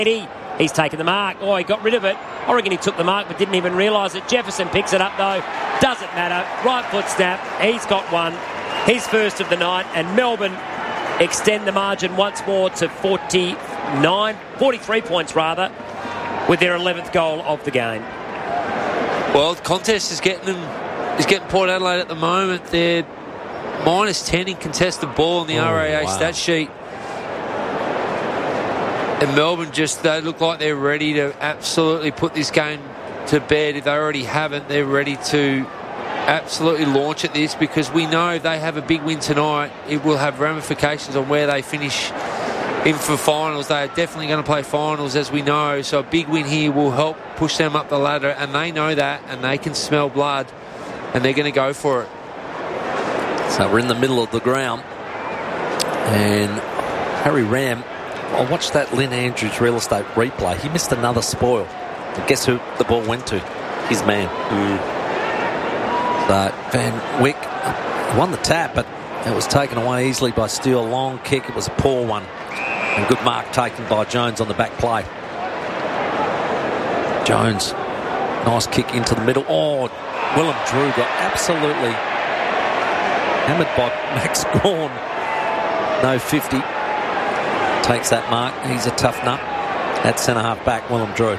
He's taken the mark. Oh, he got rid of it. I reckon he took the mark but didn't even realise it. Jefferson picks it up though. Doesn't matter. Right foot snap. He's got one. His first of the night. And Melbourne extend the margin once more to 43 points rather, with their 11th goal of the game. Well, the contest is getting Port Adelaide at the moment. They're -10 in contested ball in the RAA stat sheet. And Melbourne they look like they're ready to absolutely put this game to bed. If they already haven't, they're ready to absolutely launch at this, because we know if they have a big win tonight, it will have ramifications on where they finish in for finals. They are definitely going to play finals, as we know. So a big win here will help push them up the ladder, and they know that, and they can smell blood, and they're going to go for it. So we're in the middle of the ground, and Harry Ram, I watched that Lynn Andrews real estate replay. He missed another spoil. And guess who the ball went to? His man. So Van Wyk won the tap, but it was taken away easily by Steele. Long kick. It was a poor one. And good mark taken by Jones on the back play. Jones. Nice kick into the middle. Oh, Willem Drew got absolutely hammered by Max Gawn. No 50. Takes that mark. He's a tough nut. At centre-half back, Willem Drew.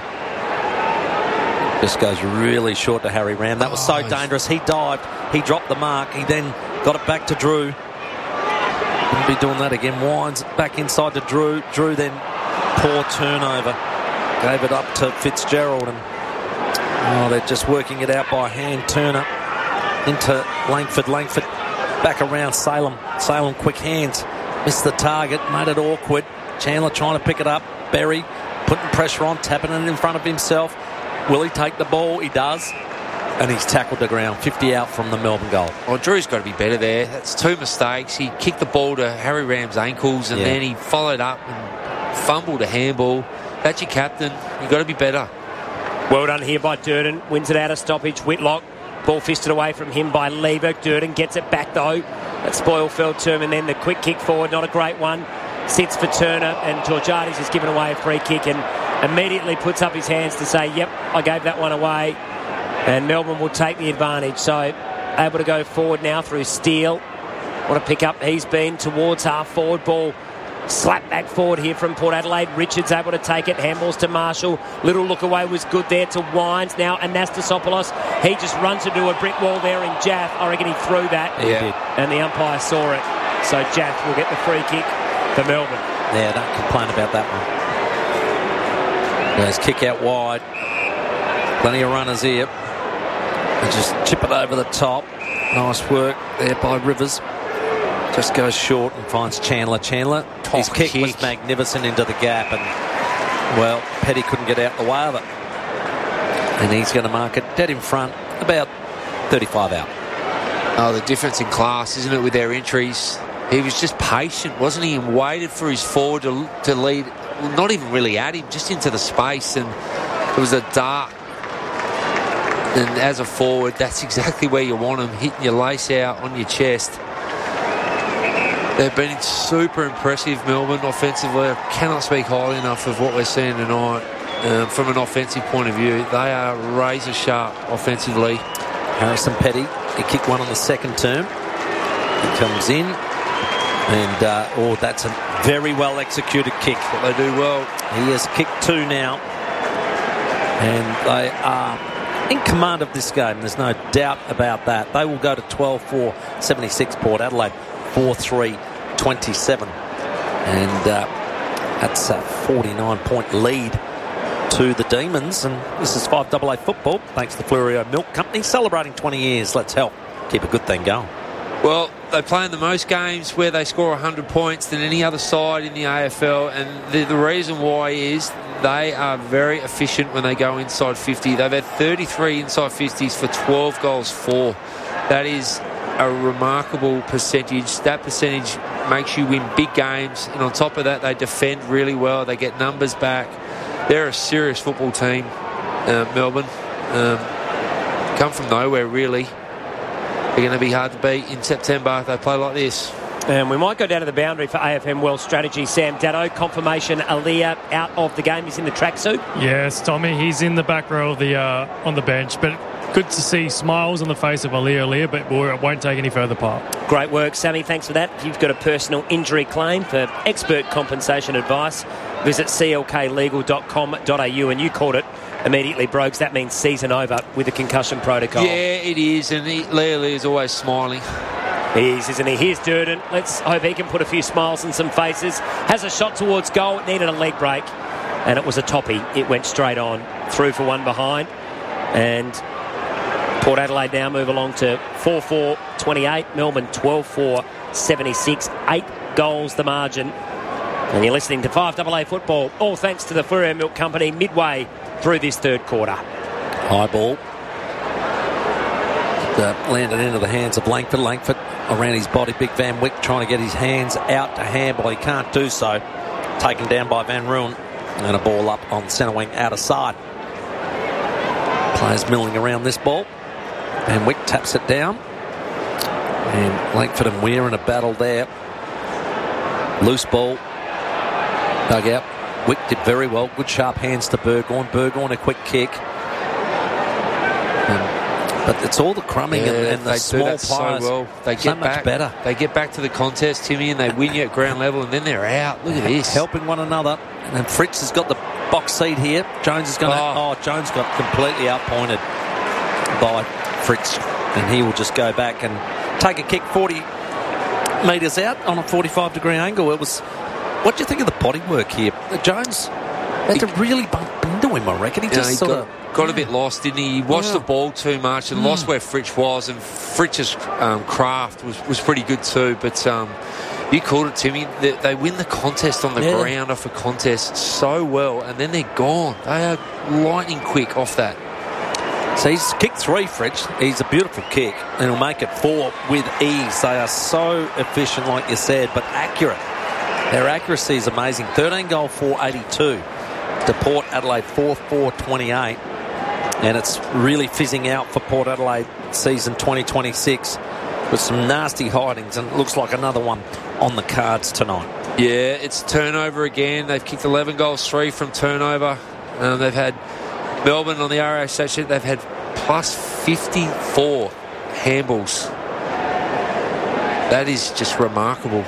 Just goes really short to Harry Ram. That was so dangerous. He dived. He dropped the mark. He then got it back to Drew. Wouldn't be doing that again. Winds back inside to Drew. Drew then poor turnover. Gave it up to Fitzgerald. And they're just working it out by hand. Turner into Langford. Langford back around Salem. Salem quick hands. Missed the target, made it awkward. Chandler trying to pick it up. Berry putting pressure on, tapping it in front of himself. Will he take the ball? He does. And he's tackled the ground. 50 out from the Melbourne goal. Well, Drew's got to be better there. That's two mistakes. He kicked the ball to Harry Ram's ankles, and then he followed up and fumbled a handball. That's your captain. You've got to be better. Well done here by Durden. Wins it out of stoppage. Whitlock. Ball fisted away from him by Lieber. Durden gets it back though. That spoil fell to him, and then the quick kick forward, not a great one. Sits for Turner, and Georgiades has given away a free kick and immediately puts up his hands to say, yep, I gave that one away. And Melbourne will take the advantage. So able to go forward now through Steele. What a pick up he's been towards half forward. Ball slap back forward here from Port Adelaide. Richards able to take it. Handballs to Marshall. Little look away was good there to Wines. Now Anastasopoulos. He just runs into a brick wall there in Jaff. I reckon he threw that. Yeah. And the umpire saw it. So Jaff will get the free kick for Melbourne. Yeah, don't complain about that one. There's kick out wide. Plenty of runners here. They just chip it over the top. Nice work there by Rivers. Just goes short and finds Chandler. Chandler, his kick was magnificent into the gap, and, well, Petty couldn't get out the way of it. And he's going to mark it dead in front, about 35 out. Oh, the difference in class, isn't it, with their entries? He was just patient, wasn't he, and waited for his forward to lead, not even really at him, just into the space, and it was a dart. And as a forward, that's exactly where you want him, hitting your lace out on your chest. They've been super impressive, Melbourne, offensively. I cannot speak highly enough of what we're seeing tonight from an offensive point of view. They are razor sharp offensively. Harrison Petty, he kicked one on the second term. He comes in, and that's a very well executed kick. What they do well. He has kicked two now, and they are in command of this game. There's no doubt about that. They will go to 12-4, 76 Port Adelaide. 4-3-27, and that's a 49-point lead to the Demons. And this is 5AA football, thanks to Fleurieu Milk Company, celebrating 20 years. Let's help keep a good thing going. Well, they play in the most games where they score 100 points than any other side in the AFL, and the reason why is they are very efficient when they go inside 50. They've had 33 inside 50s for 12 goals for. That is a remarkable percentage. That percentage makes you win big games, and on top of that, they defend really well. They get numbers back. They're a serious football team, Melbourne. Come from nowhere, really. They're going to be hard to beat in September if they play like this. And we might go down to the boundary for AFM Wealth Strategy. Sam Dado, confirmation Aaliyah out of the game. He's in the tracksuit. Yes, Tommy, he's in the back row of the on the bench, but good to see smiles on the face of Aaliyah, but it won't take any further part. Great work, Sammy. Thanks for that. If you've got a personal injury claim for expert compensation advice, visit clklegal.com.au, and you called it immediately, Brogues. That means season over with the concussion protocol. Yeah, it is, and Leo is always smiling. He is, isn't he? Here's Durden. Let's hope he can put a few smiles on some faces. Has a shot towards goal. It needed a leg break, and it was a toppy. It went straight on. Through for one behind. And Port Adelaide now move along to 4-4-28. Melbourne 12-4-76. 8 goals the margin. And you're listening to 5AA Football. All thanks to the Furrier Milk Company midway through this third quarter. High ball. Landed into the hands of Langford. Langford around his body. Big Van Wyk trying to get his hands out to handball. He can't do so. Taken down by Van Ruin. And a ball up on centre wing outer side. Players milling around this ball. Van Wyk taps it down. And Langford and Weir in a battle there. Loose ball. Dug out. Wyk did very well. Good sharp hands to Burgoyne. Burgoyne a quick kick. But it's all the crumbing and the small players. So well. They get much better. They get back to the contest, Timmy, and they win you at ground level, and then they're out. Look at this. Helping one another. And Fritz has got the box seat here. Jones is going to... Jones got completely outpointed by Fritz. And he will just go back and take a kick 40 metres out on a 45-degree angle. It was... What do you think of the bodywork here? Jones had to really bump into him, I reckon. He just got a bit lost, didn't he? He watched the ball too much and lost where Fritz was, and Fritz's craft was pretty good too. But you called it, Timmy. They win the contest on the ground off a contest so well, and then they're gone. They are lightning quick off that. So he's kicked 3, Fritz. He's a beautiful kick, and he'll make it 4 with ease. They are so efficient, like you said, but accurate. Their accuracy is amazing. 13 goal, 482 to Port Adelaide, 4-4-28. And it's really fizzing out for Port Adelaide season 2026 with some nasty hidings, and it looks like another one on the cards tonight. Yeah, it's turnover again. They've kicked 11 goals, 3 from turnover. They've had Melbourne on the RAH sheet. They've had plus 54 handballs. That is just remarkable.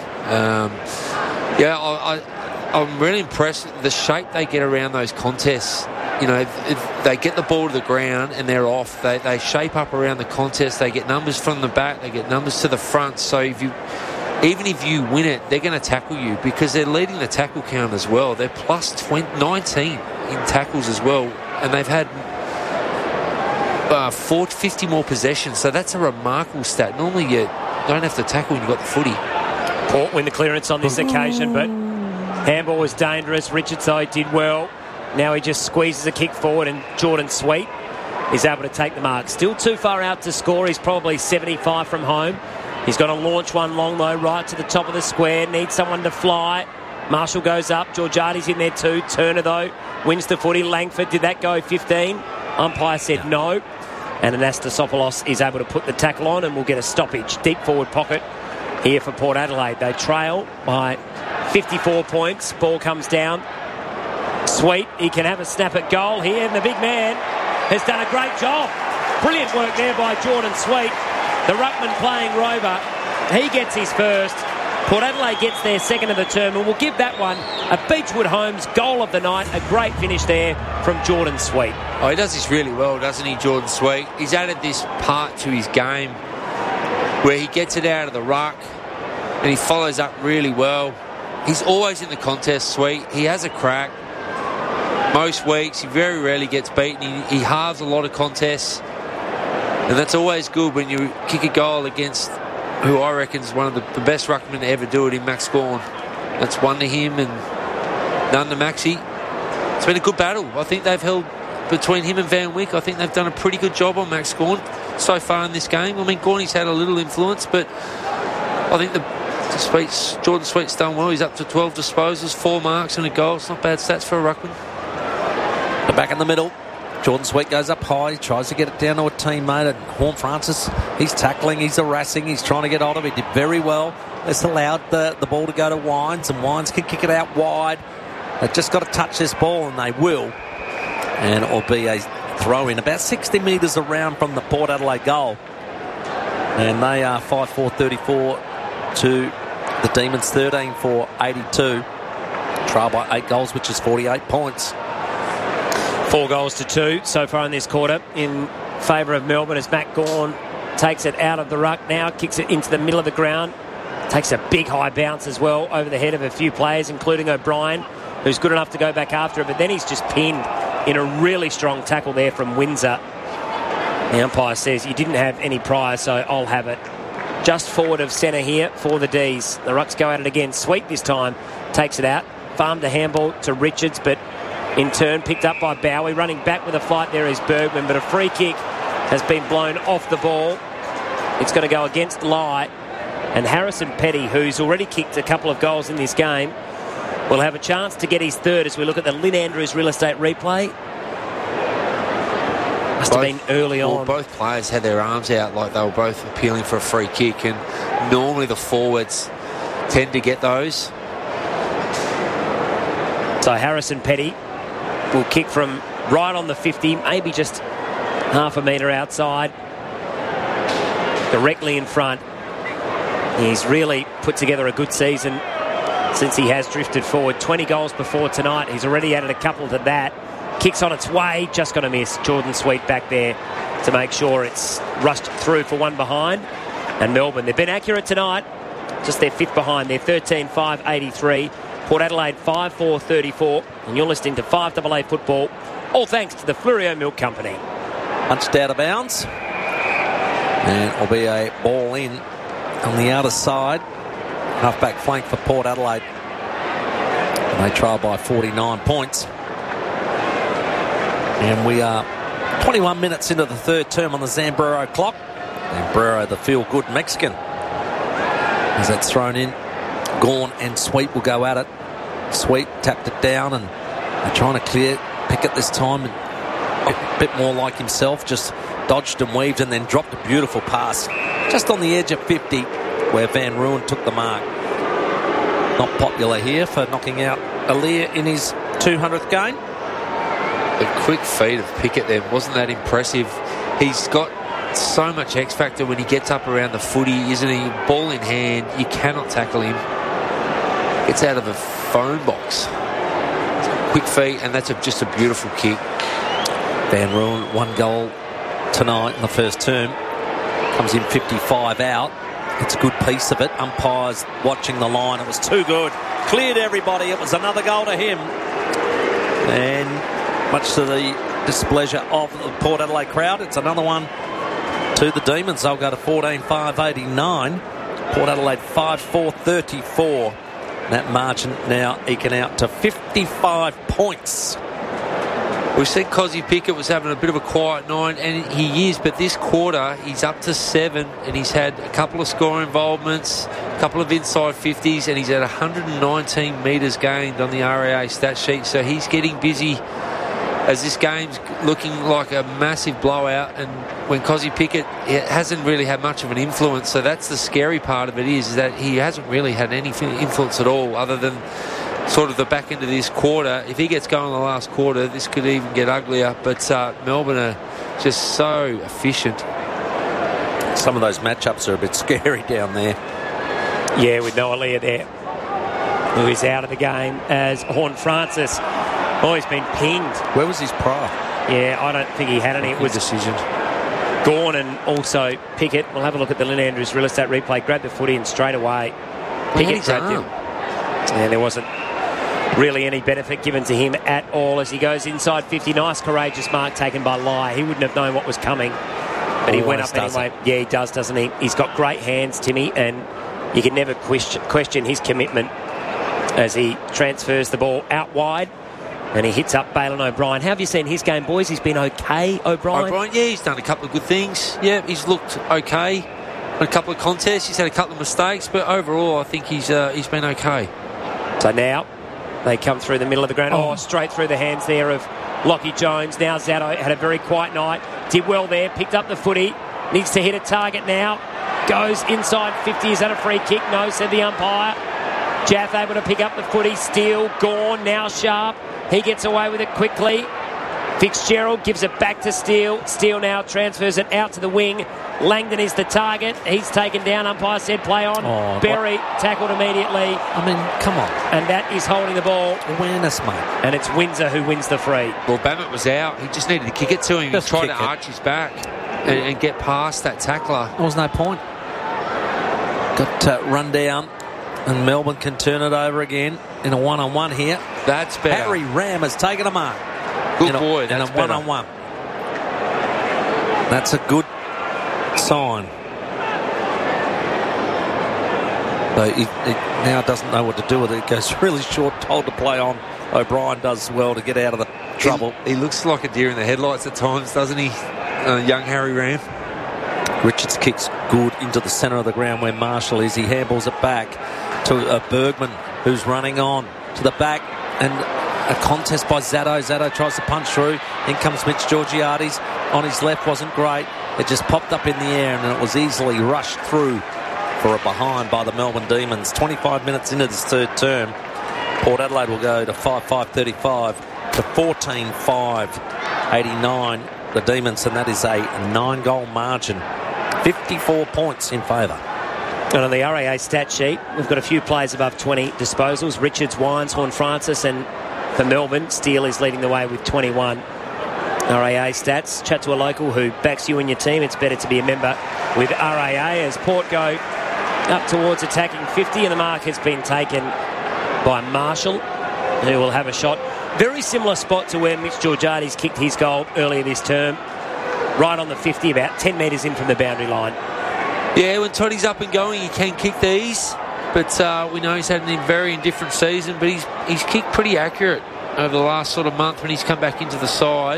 I'm really impressed with the shape they get around those contests. You know, if they get the ball to the ground and they're off, they shape up around the contest. They get numbers from the back, they get numbers to the front. So even if you win it, they're going to tackle you because they're leading the tackle count as well. They're plus 19 in tackles as well, and they've had 50 more possessions. So that's a remarkable stat. Normally you don't have to tackle when you've got the footy. Port win the clearance on this occasion, but handball was dangerous. Richards, though, did well. Now he just squeezes a kick forward, and Jordan Sweet is able to take the mark. Still too far out to score. He's probably 75 from home. He's got to launch one long, though, right to the top of the square. Needs someone to fly. Marshall goes up. Georgiades in there too. Turner, though, wins the footy. Langford, did that go 15? Umpire said no. And Anastasopoulos is able to put the tackle on, and we'll get a stoppage. Deep forward pocket here for Port Adelaide. They trail by 54 points. Ball comes down. Sweet, he can have a snap at goal here, and the big man has done a great job. Brilliant work there by Jordan Sweet, the ruckman playing rover. He gets his first. Port Adelaide gets their second of the term, and we'll give that one a Beechwood Homes goal of the night. A great finish there from Jordan Sweet. Oh, he does this really well, doesn't he, Jordan Sweet? He's added this part to his game where he gets it out of the ruck and he follows up really well. He's always in the contest, Sweet. He has a crack. Most weeks, he very rarely gets beaten. He halves a lot of contests. And that's always good when you kick a goal against who I reckon is one of the best ruckmen to ever do it in Max Gawn. That's one to him and none to Maxie. It's been a good battle. I think they've held between him and Van Wyk. I think they've done a pretty good job on Max Gawn so far in this game. I mean, Gawny's had a little influence, but I think Jordan Sweet's done well. He's up to 12 disposals, 4 marks and a goal. It's not bad stats for a ruckman. Back in the middle. Jordan Sweet goes up high. He tries to get it down to a teammate. And Horn Francis, he's tackling, he's harassing, he's trying to get on him. He did very well. It's allowed the ball to go to Wines, and Wines can kick it out wide. They've just got to touch this ball, and they will. And it'll be a throw-in about 60 metres around from the Port Adelaide goal. And they are 5-4-34 to the Demons, 13-4-82. Trail by 8 goals, which is 48 points. 4 goals to 2 so far in this quarter in favour of Melbourne as Matt Gawn takes it out of the ruck now, kicks it into the middle of the ground. Takes a big high bounce as well over the head of a few players, including O'Brien, who's good enough to go back after it. But then he's just pinned in a really strong tackle there from Windsor. The umpire says, you didn't have any prior, so I'll have it. Just forward of centre here for the D's. The Rucks go at it again. Sweet this time takes it out. Farmed a handball to Richards, but in turn picked up by Bowie. Running back with a flight there is Bergman, but a free kick has been blown off the ball. It's going to go against Lai. And Harrison Petty, who's already kicked a couple of goals in this game, will have a chance to get his third as we look at the Lynn Andrews real estate replay. Must have been early on. Both players had their arms out like they were both appealing for a free kick, and normally the forwards tend to get those. So Harrison Petty will kick from right on the 50, maybe just half a metre outside, directly in front. He's really put together a good season since he has drifted forward. 20 goals before tonight. He's already added a couple to that. Kicks on its way, just got to miss. Jordan Sweet back there to make sure it's rushed through for one behind. And Melbourne, they've been accurate tonight. Just their 5th behind. They're 13-5-83. Port Adelaide 5-4-34. And you're listening to 5AA Football. All thanks to the Fleurieu Milk Company. Punched out of bounds. And it'll be a ball in on the outer side. Half-back flank for Port Adelaide. And they trail by 49 points. And we are 21 minutes into the third term on the Zambrero clock. Zambrero, the feel-good Mexican. As that's thrown in, Gawn and Sweet will go at it. Sweet tapped it down, and they're trying to clear Pickett this time. A bit more like himself, just dodged and weaved and then dropped a beautiful pass. Just on the edge of 50, where Van Ruin took the mark. Not popular here for knocking out Aliir in his 200th game. The quick feed of Pickett there wasn't that impressive. He's got so much X factor when he gets up around the footy, isn't he? Ball in hand, you cannot tackle him. Gets out of a phone box. Quick feed, and that's just a beautiful kick. Van Ruin, 1 goal tonight in the first term. Comes in 55 out. It's a good piece of it. Umpires watching the line. It was too good. Cleared everybody. It was another goal to him. And much to the displeasure of the Port Adelaide crowd, it's another one to the Demons. They'll go to 14-5-89. Port Adelaide 5-4-34. That margin now eking out to 55 points. We said Cozzy Pickett was having a bit of a quiet night, and he is, but this quarter he's up to 7, and he's had a couple of score involvements, a couple of inside 50s, and he's at 119 metres gained on the RAA stat sheet, so he's getting busy as this game's looking like a massive blowout. And when Cozzy Pickett hasn't really had much of an influence, so that's the scary part of it, is that he hasn't really had any influence at all other than sort of the back end of this quarter. If he gets going in the last quarter, this could even get uglier. But Melbourne are just so efficient. Some of those matchups are a bit scary down there. Yeah, with Noah Leah there, who is out of the game as Horn Francis. Oh, he's been pinged. Where was his prior? Yeah, I don't think he had any. It was decision. Gawn and also Pickett. We'll have a look at the Lynn Andrews real estate replay. Grabbed the footy and straight away Pickett grabbed him. And there wasn't really any benefit given to him at all as he goes inside 50. Nice, courageous mark taken by Lai. He wouldn't have known what was coming, but he went up anyway. Yeah, he does, doesn't he? He's got great hands, Timmy, and you can never question his commitment as he transfers the ball out wide. And he hits up Bailyn O'Brien. How have you seen his game, boys? He's been okay, O'Brien? Yeah, he's done a couple of good things. Yeah, he's looked okay. A couple of contests, he's had a couple of mistakes, but overall I think he's been okay. So now they come through the middle of the ground. Straight through the hands there of Lockie Jones. Now Zatto had a very quiet night. Did well there, picked up the footy. Needs to hit a target now. Goes inside 50. Is that a free kick? No, said the umpire. Jaff able to pick up the footy. Steele, Gawn, now Sharp. He gets away with it quickly. Fitzgerald gives it back to Steele. Steele now transfers it out to the wing. Langdon is the target. He's taken down. Umpire said play on. Berry tackled immediately. I mean, come on. And that is holding the ball. Awareness, mate. And it's Windsor who wins the free. Well, Bammett was out. He just needed to kick it to him. He tried to arch his back and get past that tackler. There was no point. Got run down. And Melbourne can turn it over again in a one-on-one here. That's better. Harry Ram has taken a mark. Good boy. In a one-on-one. That's a good sign. But he now doesn't know what to do with it. It goes really short, told to play on. O'Brien does well to get out of the trouble. He looks like a deer in the headlights at times, doesn't he? Young Harry Ram. Richards kicks good into the centre of the ground where Marshall is. He handballs it back to Bergman, who's running on to the back, and a contest by Zatto. Zatto tries to punch through. In comes Mitch Georgiades. On his left wasn't great. It just popped up in the air and it was easily rushed through for a behind by the Melbourne Demons. 25 minutes into this third term. Port Adelaide will go to 5-5-35 to 14-5-89. The Demons, and that is a 9-goal margin. 54 points in favour. And on the RAA stat sheet, we've got a few players above 20 disposals. Richards, Wines, Horne-Francis, and for Melbourne, Steele is leading the way with 21. RAA stats. Chat to a local who backs you and your team. It's better to be a member with RAA as Port go up towards attacking 50, and the mark has been taken by Marshall, who will have a shot. Very similar spot to where Mitch Georgiades kicked his goal earlier this term. Right on the 50, about 10 metres in from the boundary line. Yeah, when Toddy's up and going, he can kick these. But we know he's had a very indifferent season, but he's kicked pretty accurate over the last sort of month when he's come back into the side.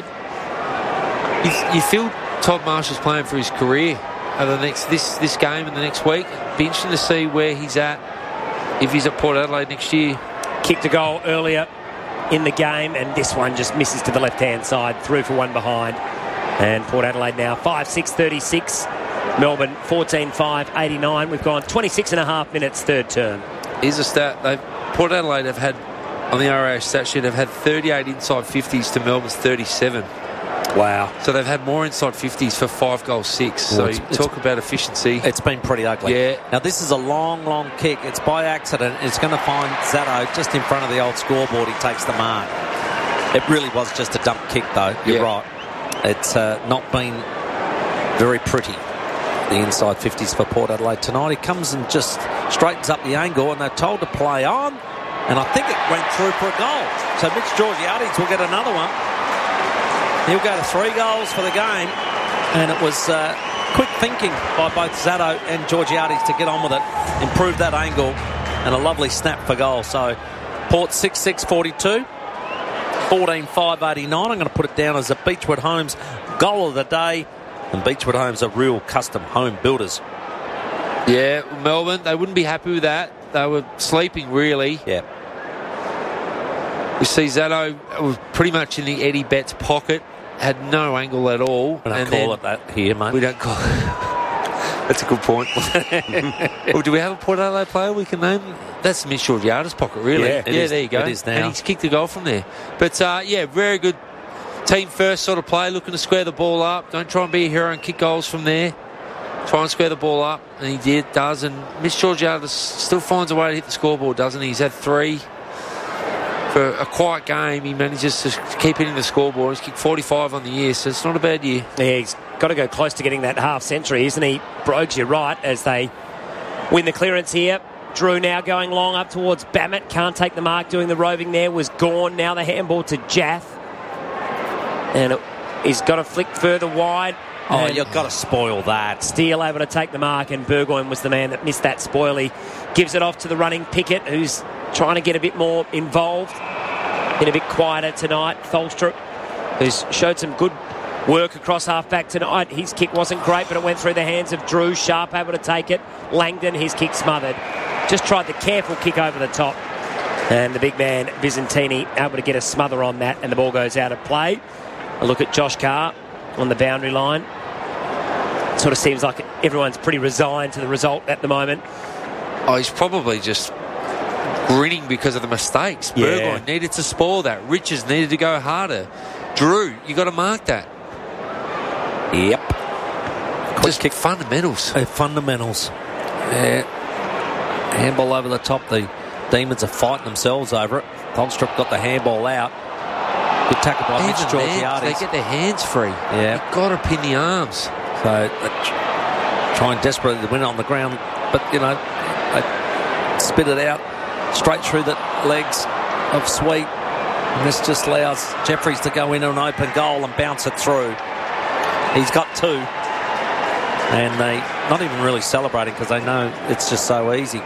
You feel Todd Marshall's playing for his career over the this game and the next week. Be interesting to see where he's at if he's at Port Adelaide next year. Kicked a goal earlier in the game, and this one just misses to the left-hand side, through for one behind. And Port Adelaide now 5-6-36. Melbourne 14-5-89. We've gone 26.5 minutes third term. Here's a stat. Port Adelaide have had, on the RAA stat sheet, have had 38 inside 50s to Melbourne's 37. Wow. So they've had more inside 50s for 5 goals 6. So talk about efficiency. It's been pretty ugly. Yeah. Now this is a long kick. It's by accident. It's going to find Zatto just in front of the old scoreboard. He takes the mark. It really was just a dump kick though. You're right. It's not been very pretty, the inside 50s for Port Adelaide tonight. He comes and just straightens up the angle, and they're told to play on, and I think it went through for a goal. So Mitch Georgiades will get another one. He'll go to 3 goals for the game, and it was quick thinking by both Zatto and Georgiades to get on with it, improve that angle, and a lovely snap for goal. So Port 6-6-42, 14-5-89. I'm going to put it down as a Beechwood Homes goal of the day. And Beechwood Homes are real custom home builders. Yeah, Melbourne, they wouldn't be happy with that. They were sleeping, really. Yeah. We see Zatto was pretty much in the Eddie Betts pocket, had no angle at all. We don't call it that here, mate. We don't call it. That's a good point. Well, do we have a Port Adelaide player we can name? That's Mitch Georgiades' pocket, really. Yeah, there you go. It is now. And he's kicked a goal from there. But, very good team first sort of play, looking to square the ball up. Don't try and be a hero and kick goals from there. Try and square the ball up, and he does. And Mitch Georgiades still finds a way to hit the scoreboard, doesn't he? He's had 3. For a quiet game, he manages to keep hitting the scoreboard. He's kicked 45 on the year, so it's not a bad year. Yeah, he's got to go close to getting that half century, isn't he? Brogues, you're right, as they win the clearance here. Drew now going long up towards Bammett. Can't take the mark, doing the roving there was Gawn. Now the handball to Jaff. And he's got to flick further wide. Oh, you've got to spoil that. Steele able to take the mark, and Burgoyne was the man that missed that spoil. He gives it off to the running Pickett, who's trying to get a bit more involved. Been a bit quieter tonight. Tholstrup, who's showed some good work across half-back tonight. His kick wasn't great, but it went through the hands of Drew. Sharp able to take it. Langdon, his kick smothered. Just tried the careful kick over the top. And the big man, Visentini, able to get a smother on that, and the ball goes out of play. A look at Josh Carr on the boundary line. Sort of seems like everyone's pretty resigned to the result at the moment. Oh, he's probably just grinning because of the mistakes. Yeah. Burgoyne needed to spoil that. Richards needed to go harder. Drew, you got to mark that. Yep. Just kick fundamentals. Fundamentals. Yeah. Handball over the top. The Demons are fighting themselves over it. Thonstrup got the handball out. Good tackle by Mitch Georgiades. They get their hands free. Yeah. You've got to pin the arms. So trying desperately to win it on the ground, but they spit it out straight through the legs of Sweet, and this just allows Jeffries to go in an open goal and bounce it through. He's got two, and they not even really celebrating because they know it's just so easy.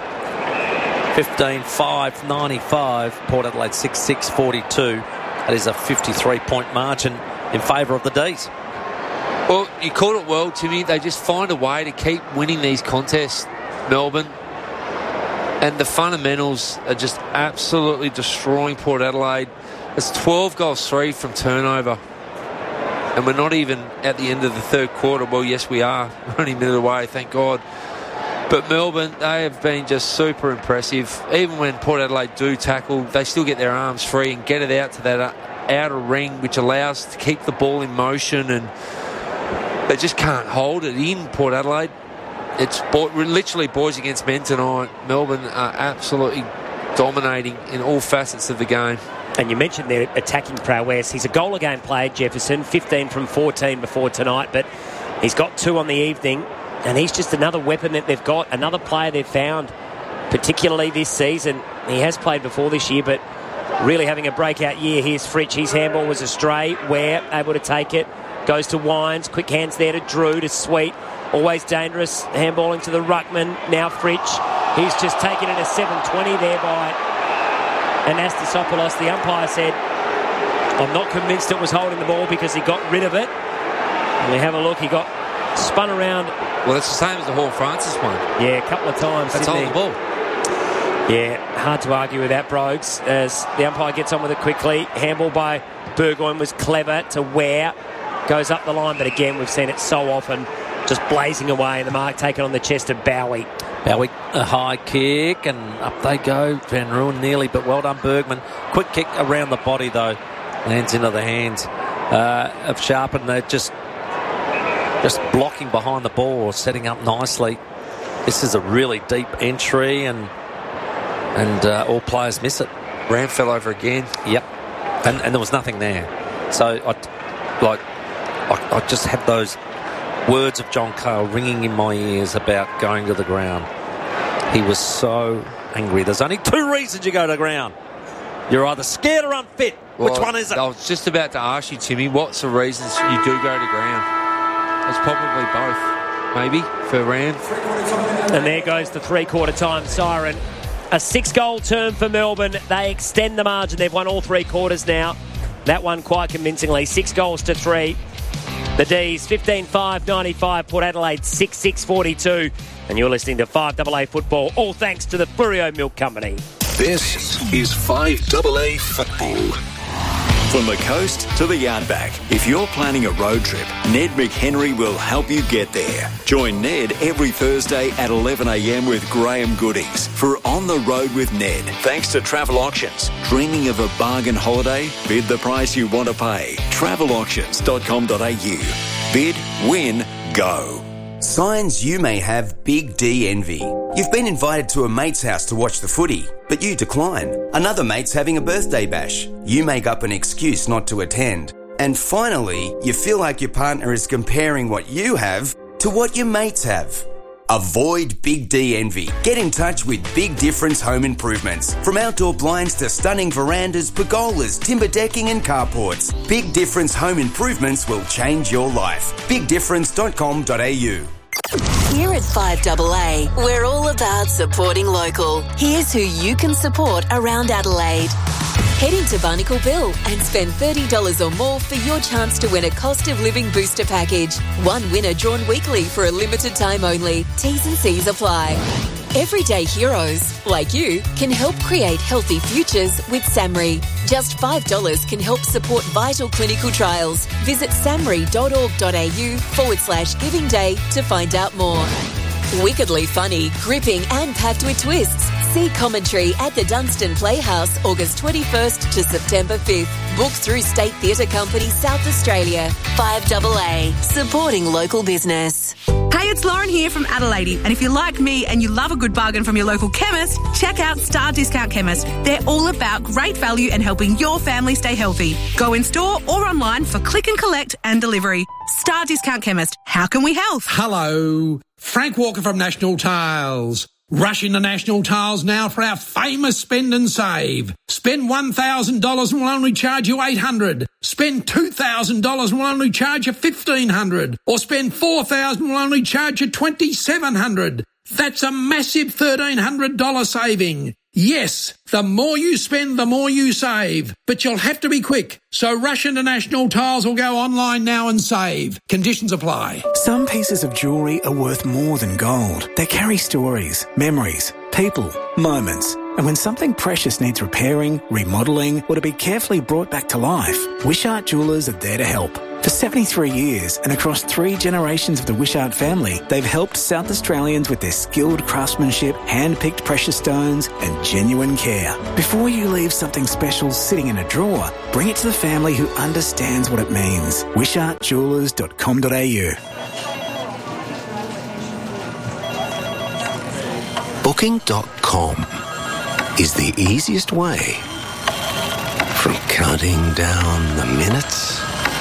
15-5, 95. Port Adelaide 6-6, 42. That is a 53-point margin in favour of the D's. Well, you called it well, Timmy. They just find a way to keep winning these contests, Melbourne. And the fundamentals are just absolutely destroying Port Adelaide. It's 12 goals, 3 from turnover. And we're not even at the end of the third quarter. Well, yes, we are. We're only a minute away, thank God. But Melbourne, they have been just super impressive. Even when Port Adelaide do tackle, they still get their arms free and get it out to that outer ring, which allows to keep the ball in motion, and they just can't hold it in, Port Adelaide. It's literally boys against men tonight. Melbourne are absolutely dominating in all facets of the game. And you mentioned their attacking prowess. He's a goal-a-game player, Jefferson, 15 from 14 before tonight, but he's got 2 on the evening. And he's just another weapon that they've got, another player they've found, particularly this season. He has played before this year, but really having a breakout year. Here's Fritsch. His handball was astray. Ware able to take it. Goes to Wines. Quick hands there to Drew, to Sweet. Always dangerous. Handballing to the ruckman. Now Fritsch. He's just taken it a 7:20 there by Anastasopoulos. The umpire said, I'm not convinced it was holding the ball because he got rid of it. And we have a look. He got spun around. Well, it's the same as the Hall Francis one. Yeah, a couple of times. That's holding the ball. Yeah, hard to argue with that, Brogues, as the umpire gets on with it quickly. Handball by Burgoyne was clever to Ware. Goes up the line, but again, we've seen it so often, just blazing away, and the mark taken on the chest of Bowie. Bowie, a high kick, and up they go. Van Rooyen nearly, but well done, Bergman. Quick kick around the body, though. Lands into the hands of Sharpen. They're just blocking behind the ball, setting up nicely. This is a really deep entry, and all players miss it. Ram fell over again. Yep, and there was nothing there. So I just had those words of John Cale ringing in my ears about going to the ground. He was so angry. There's only 2 reasons you go to the ground. You're either scared or unfit. Which one is it? I was just about to ask you, Timmy, what's the reasons you do go to ground? It's probably both, maybe, for Ram. And there goes the 3-quarter time siren. A 6-goal term for Melbourne. They extend the margin. They've won all 3 quarters now. That one quite convincingly. 6 goals to 3. The D's 15-5, 95. Port Adelaide 6-6, 42. And you're listening to 5AA Football, all thanks to the Fleurieu Milk Company. This is 5AA Football. From the coast to the Outback, if you're planning a road trip, Ned McHenry will help you get there. Join Ned every Thursday at 11 a.m. with Graham Goodies for On the Road with Ned. Thanks to Travel Auctions. Dreaming of a bargain holiday? Bid the price you want to pay. Travelauctions.com.au. Bid, win, go. Signs you may have Big D envy. You've been invited to a mate's house to watch the footy, but you decline. Another mate's having a birthday bash. You make up an excuse not to attend. And finally, you feel like your partner is comparing what you have to what your mates have. Avoid Big D envy. Get in touch with Big Difference Home Improvements. From outdoor blinds to stunning verandas, pergolas, timber decking and carports. Big Difference Home Improvements will change your life. BigDifference.com.au. Here at 5AA, we're all about supporting local. Here's who you can support around Adelaide. Head into Barnacle Bill and spend $30 or more for your chance to win a cost of living booster package. One winner drawn weekly for a limited time only. T's and C's apply. Everyday heroes, like you, can help create healthy futures with SAMRI. Just $5 can help support vital clinical trials. Visit samri.org.au/Giving Day to find out more. Wickedly funny, gripping and packed with twists. See commentary at the Dunstan Playhouse August 21st to September 5th. Book through State Theatre Company South Australia. 5AA, supporting local business. Hey, it's Lauren here from Adelaide, and if you're like me and you love a good bargain from your local chemist, check out Star Discount Chemist. They're all about great value and helping your family stay healthy. Go in store or online for click and collect and delivery. Star Discount Chemist. How can we help? Hello, Frank Walker from National Tiles. Rush into National Tiles now for our famous spend and save. Spend $1,000 and we'll only charge you $800. Spend $2,000 and we'll only charge you $1,500. Or spend $4,000 and we'll only charge you $2,700. That's a massive $1,300 saving. Yes, the more you spend, the more you save. But you'll have to be quick. So rush into National Tiles or go online now and save. Conditions apply. Some pieces of jewellery are worth more than gold. They carry stories, memories, people, moments. And when something precious needs repairing, remodelling, or to be carefully brought back to life, Wishart Jewellers are there to help. For 73 years and across 3 generations of the Wishart family, they've helped South Australians with their skilled craftsmanship, hand-picked precious stones and genuine care. Before you leave something special sitting in a drawer, bring it to the family who understands what it means. WishartJewellers.com.au. Booking.com is the easiest way from counting down the minutes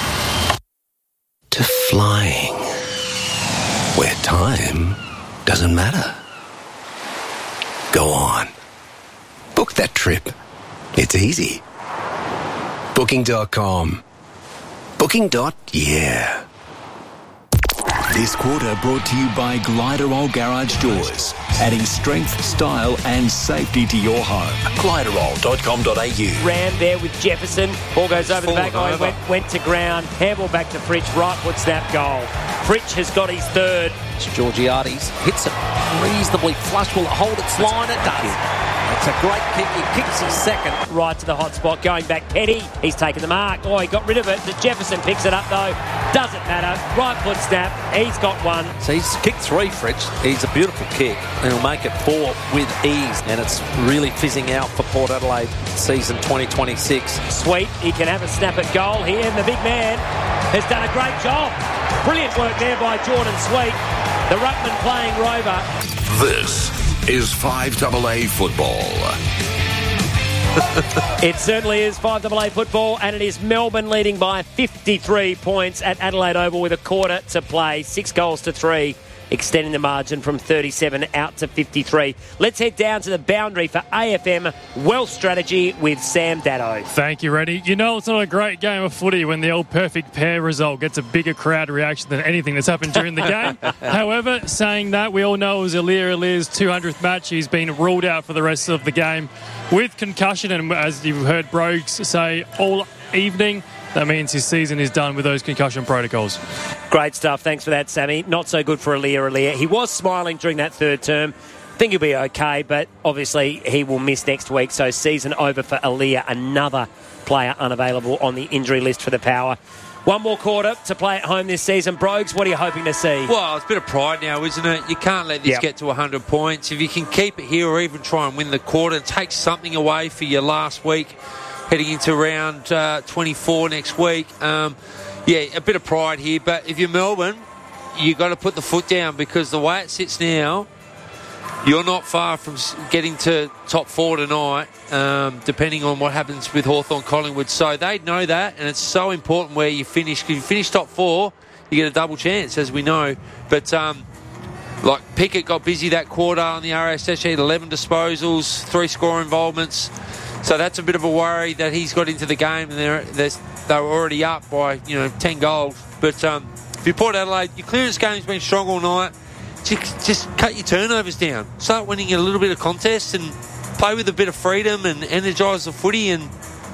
to flying, where time doesn't matter. Go on. Book that trip. It's easy. Booking.com. Booking.yeah. This quarter brought to you by Gliderol Garage Doors, adding strength, style and safety to your home. Gliderol.com.au. Ram there with Jefferson. Ball goes over the back line, went to ground. Handball back to Fritsch. Right foot snap goal. Fritsch has got his third. Georgiades hits it reasonably flush. Will it hold its line? It does. It's a great kick. He kicks his second. Right to the hot spot. Going back, Petty. He's taken the mark. Oh, he got rid of it. Jefferson picks it up, though. Doesn't matter. Right foot snap. He's got one. So he's kicked 3, Fritsch. He's a beautiful kick. And he'll make it 4 with ease. And it's really fizzing out for Port Adelaide season 2026. Sweet. He can have a snap at goal here. And the big man has done a great job. Brilliant work there by Jordan Sweet. The ruckman playing Rover. This is 5AA football. It certainly is 5AA football, and it is Melbourne leading by 53 points at Adelaide Oval with a quarter to play. 6 goals to 3, extending the margin from 37 out to 53. Let's head down to the boundary for AFM Wealth Strategy with Sam Dado. Thank you, Reddy. You know it's not a great game of footy when the old perfect pair result gets a bigger crowd reaction than anything that's happened during the game. However, saying that, we all know it was Aliir's 200th match. He's been ruled out for the rest of the game with concussion, and as you've heard Brogues say all evening, that means his season is done with those concussion protocols. Great stuff. Thanks for that, Sammy. Not so good for Aliir. He was smiling during that third term. Think he'll be okay, but obviously he will miss next week. So season over for Aliir, another player unavailable on the injury list for the Power. One more quarter to play at home this season. Brogues, what are you hoping to see? Well, it's a bit of pride now, isn't it? You can't let this get to 100 points. If you can keep it here or even try and win the quarter and take something away for your last week, heading into round 24 next week. A bit of pride here. But if you're Melbourne, you've got to put the foot down, because the way it sits now, you're not far from getting to top 4 tonight, depending on what happens with Hawthorn Collingwood. So they know that, and it's so important where you finish. Because if you finish top 4, you get a double chance, as we know. But like Pickett got busy that quarter on the RSS. He had 11 disposals, 3 score involvements. So that's a bit of a worry that he's got into the game, and they were already up by 10 goals. But if you're Port Adelaide, your clearance game's been strong all night. Just cut your turnovers down. Start winning a little bit of contest and play with a bit of freedom and energise the footy. And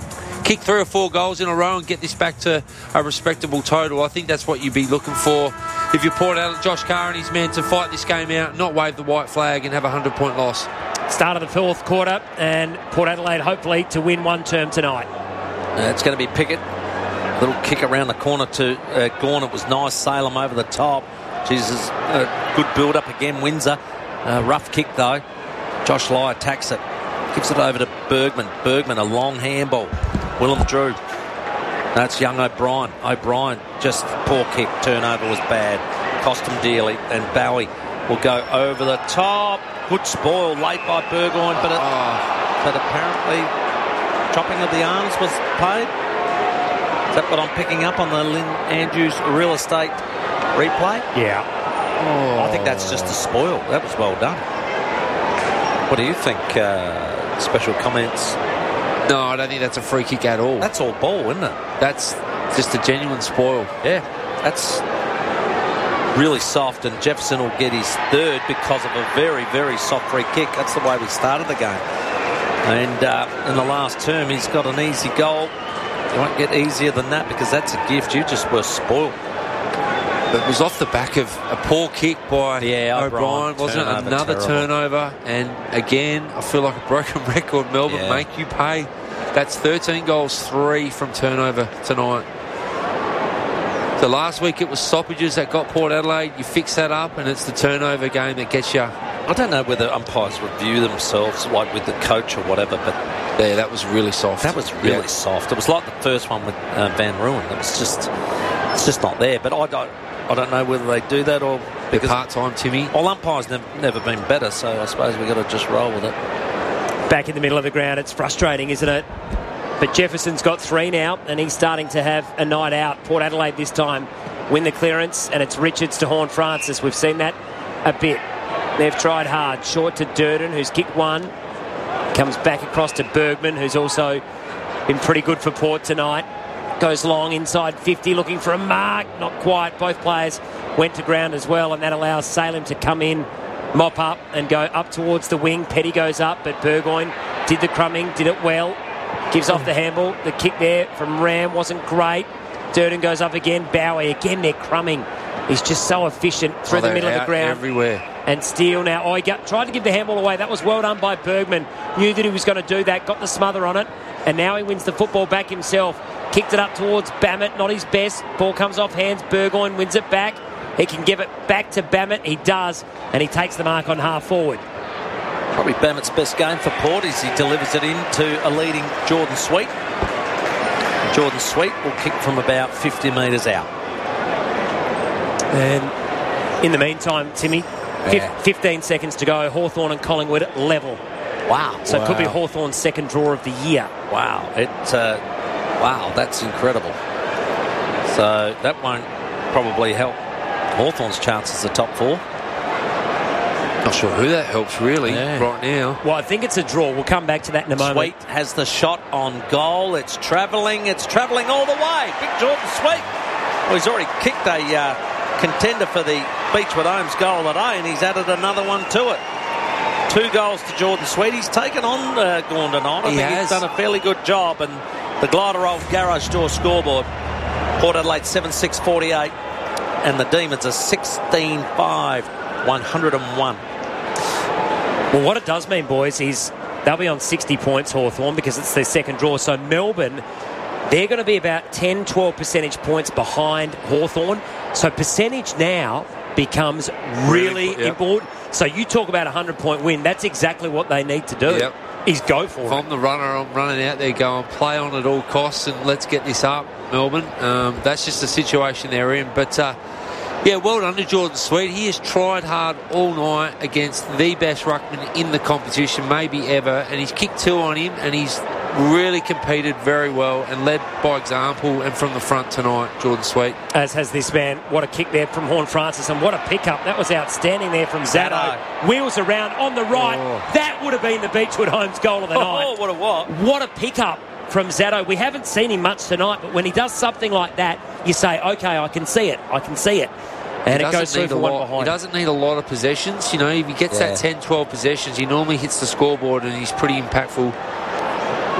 kick 3 or 4 goals in a row and get this back to a respectable total. I think that's what you'd be looking for if you Port Adelaide, Josh Carr and his men to fight this game out, not wave the white flag and have a 100-point loss. Start of the fourth quarter, and Port Adelaide hopefully to win one term tonight. It's going to be Pickett. Little kick around the corner to Gawn. It was nice. Salem over the top. Jesus, good build-up again. Windsor. Rough kick, though. Josh Lai attacks it. Gives it over to Bergman. Bergman, a long handball. Willem Drew. That's young O'Brien. O'Brien, just poor kick. Turnover was bad. Cost him dearly. And Bowie will go over the top. Good spoil late by Burgoyne, but apparently chopping of the arms was paid. Is that what I'm picking up on the Lynn Andrews real estate replay? Yeah. I think that's just a spoil. That was well done. What do you think? Special comments? No, I don't think that's a free kick at all. That's all ball, isn't it? That's just a genuine spoil. Yeah, that's really soft, and Jefferson will get his third because of a very, very soft free kick. That's the way we started the game. And in the last term, he's got an easy goal. You won't get easier than that because that's a gift. You just were spoiled. But it was off the back of a poor kick by O'Brien, wasn't it? Another turnover. And again, I feel like a broken record. Melbourne make you pay. That's 13 goals, 3 from turnover tonight. So last week it was stoppages that got Port Adelaide. You fix that up and it's the turnover game that gets you. I don't know whether umpires review themselves like with the coach or whatever, but yeah, that was really soft. That was really soft. It was like the first one with Van Ruin. It was it's just not there. But I don't know whether they do that or because part-time, Timmy. Well, umpires never been better, so I suppose we've got to just roll with it. Back in the middle of the ground, it's frustrating, isn't it? But Jefferson's got 3 now, and he's starting to have a night out. Port Adelaide this time win the clearance, and it's Richards to Horne-Francis. We've seen that a bit. They've tried hard. Short to Durden, who's kicked 1. Comes back across to Bergman, who's also been pretty good for Port tonight. Goes long inside 50, looking for a mark. Not quite. Both players went to ground as well, and that allows Salem to come in, mop up, and go up towards the wing. Petty goes up, but Burgoyne did the crumbing, did it well. Gives off the handball. The kick there from Ram wasn't great. Durden goes up again. Bowie, again, they're crumbing. He's just so efficient through the middle of the ground. Everywhere. And Steele now. He tried to give the handball away. That was well done by Bergman. Knew that he was going to do that. Got the smother on it. And now he wins the football back himself. Kicked it up towards Bammett. Not his best. Ball comes off hands. Burgoyne wins it back. He can give it back to Bammett. He does. And he takes the mark on half forward. Probably Bammett's best game for Port as he delivers it into a leading Jordan Sweet. Jordan Sweet will kick from about 50 metres out. And in the meantime, Timmy, 15 seconds to go. Hawthorn and Collingwood level. Wow. So it could be Hawthorn's second draw of the year. Wow. Wow, that's incredible. So that won't probably help Hawthorn's chances of top 4. Not sure who that helps really right now. Well, I think it's a draw. We'll come back to that in a moment. Sweet has the shot on goal. It's travelling all the way. Big Jordan Sweet. Well, he's already kicked a contender for the Beechwood Homes goal today, and he's added another one to it. 2 goals to Jordan Sweet. He's taken on Gawn tonight. I think he's done a fairly good job, and the Glider Old Garage Door scoreboard. Port Adelaide 7-6-48, and the Demons are 16-5, 101. Well, what it does mean, boys, is they'll be on 60 points, Hawthorn, because it's their second draw. So Melbourne, they're going to be about 10, 12 percentage points behind Hawthorn. So percentage now becomes really important. So you talk about a 100-point win. That's exactly what they need to do. Is go for it. If I'm the runner, I'm running out there going, play on at all costs and let's get this up, Melbourne. That's just the situation they're in. But well done to Jordan Sweet. He has tried hard all night against the best ruckman in the competition, maybe ever, and he's kicked 2 on him, and he's really competed very well and led by example and from the front tonight, Jordan Sweet. As has this man. What a kick there from Horne-Francis, and what a pickup. That was outstanding there from Zaddo. Wheels around on the right. That would have been the Beechwood Homes goal of the night. Oh, what a what? What a pickup from Zaddo. We haven't seen him much tonight, but when he does something like that, you say, okay, I can see it. And it goes through for one behind. He doesn't need a lot of possessions. You know, if he gets that 10, 12 possessions, he normally hits the scoreboard and he's pretty impactful.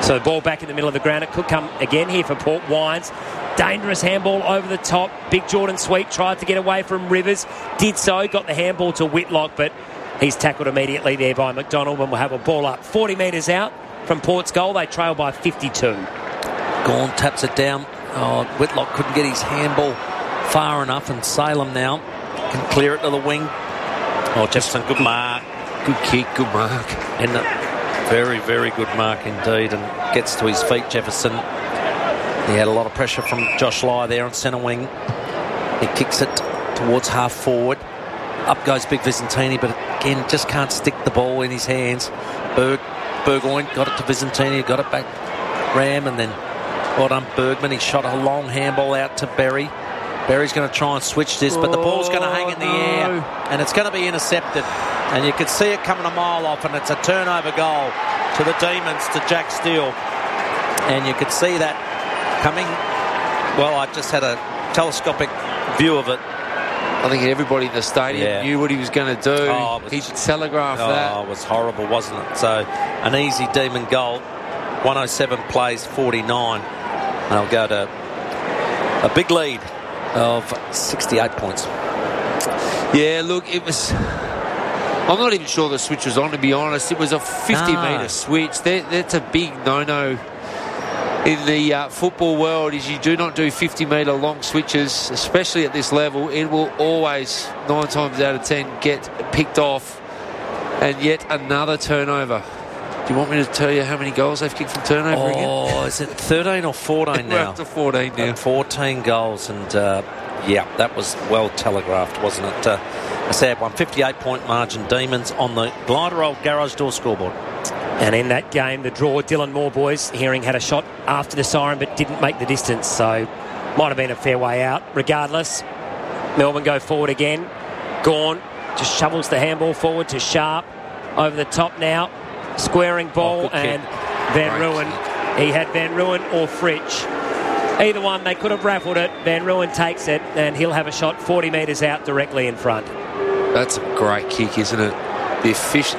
So the ball back in the middle of the ground. It could come again here for Port Wines. Dangerous handball over the top. Big Jordan Sweet tried to get away from Rivers. Did so. Got the handball to Whitlock, but he's tackled immediately there by McDonald, and we'll have a ball up 40 metres out from Port's goal. They trail by 52. Gawn taps it down. Oh, Whitlock couldn't get his handball far enough, and Salem now can clear it to the wing. Oh, Jefferson, good mark. Good kick, good mark. And very, very good mark indeed, and gets to his feet, Jefferson. He had a lot of pressure from Josh Lai there on centre wing. He kicks it towards half forward. Up goes Big Vicentini, but again, just can't stick the ball in his hands. Burgoyne got it to Vicentini, got it back Ram, and then well done Bergman. He shot a long handball out to Berry. Berry's going to try and switch this, but the ball's going to hang in the air, and it's going to be intercepted. And you can see it coming a mile off, and it's a turnover goal to the Demons, to Jack Steele. And you could see that coming. Well, I just had a telescopic view of it. I think everybody in the stadium knew what he was going to do. He telegraphed that. Oh, it was horrible, wasn't it? So, an easy Demon goal. 107 plays 49. And they'll go to a big lead of 68 points. Yeah, look, it was... I'm not even sure the switch was on, to be honest. It was a 50-metre switch. That's a big no-no in the football world, is you do not do 50-metre long switches, especially at this level. It will always, 9 times out of 10, get picked off. And yet another turnover. Do you want me to tell you how many goals they've kicked from turnover again? Oh, is it 13 or 14 now? We're up to 14 now. 14 goals, and that was well telegraphed, wasn't it? A sad one. 58-point margin. Demons on the Gliderol Garage Door scoreboard. And in that game, the draw, Dylan Moore, boys, Herring had a shot after the siren but didn't make the distance, so might have been a fair way out. Regardless, Melbourne go forward again. Gawn just shovels the handball forward to Sharp. Over the top now. Squaring ball, and Van Rooyen. He had Van Rooyen or Fritsch. Either one, they could have raffled it. Van Rooyen takes it, and he'll have a shot 40 metres out directly in front. That's a great kick, isn't it? The efficient...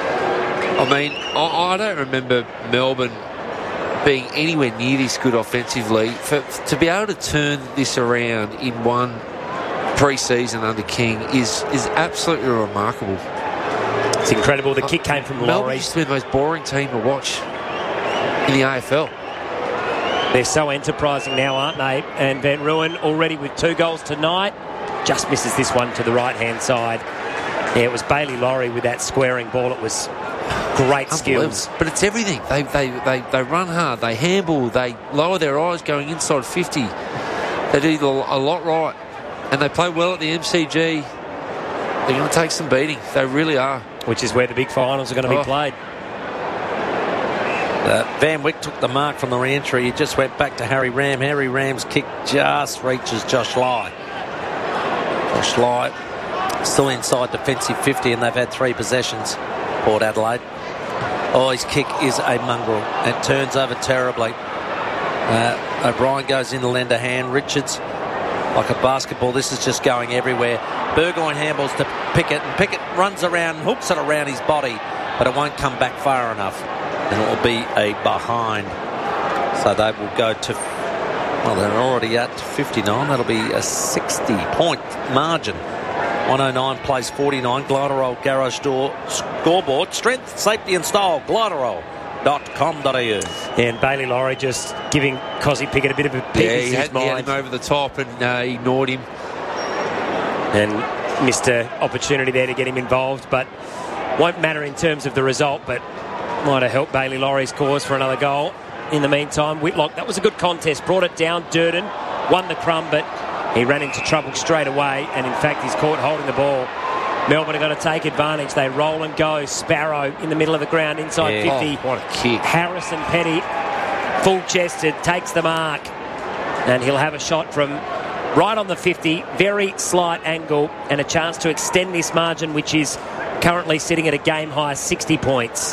I mean, I don't remember Melbourne being anywhere near this good offensively. To be able to turn this around in one pre-season under King is absolutely remarkable. It's incredible. The kick came from Laurie. Melbourne used to be the most boring team to watch in the AFL. They're so enterprising now, aren't they? And Van Rooyen already with 2 goals tonight. Just misses this one to the right-hand side. Yeah, it was Bailey Laurie with that squaring ball. It was great skills. But it's everything. They run hard. They handball. They lower their eyes going inside 50. They do a lot right. And they play well at the MCG. They're going to take some beating. They really are. Which is where the big finals are going to be played. Van Wyck took the mark from the re-entry. He just went back to Harry Ram. Harry Ram's kick just reaches Josh Lai. Josh Lai still inside defensive 50, and they've had 3 possessions, Port Adelaide. Oh, his kick is a mongrel. It turns over terribly. O'Brien goes in to lend a hand. Richards, like a basketball, this is just going everywhere. Burgoyne handballs to Pickett, and Pickett runs around and hooks it around his body, but it won't come back far enough, and it will be a behind. So they will go to, well, they're already at 59. That'll be a 60-point margin. 109 plays 49. Gliderol Garage Door scoreboard. Strength, safety and style. Gliderol.com.au. And Bailey Laurie just giving Cozzy Pickett a bit of a peek in his mind. He had him over the top and he ignored him. And missed an opportunity there to get him involved, but won't matter in terms of the result, but might have helped Bailey Laurie's cause for another goal. In the meantime, Whitlock, that was a good contest, brought it down. Durden won the crumb, but he ran into trouble straight away, and in fact he's caught holding the ball. Melbourne are going to take advantage. They roll and go. Sparrow in the middle of the ground inside 50. Oh, what a kick. Harrison Petty, full-chested, takes the mark, and he'll have a shot from right on the 50, very slight angle, and a chance to extend this margin, which is currently sitting at a game-high 60 points.